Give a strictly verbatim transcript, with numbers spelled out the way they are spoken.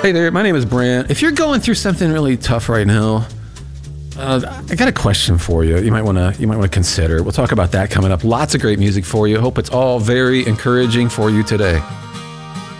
Hey there, my name is Brant. If you're going through something really tough right now, uh, I got a question for you. You might want to you might want to consider. We'll talk about that coming up. Lots of great music for you. Hope it's all very encouraging for you today.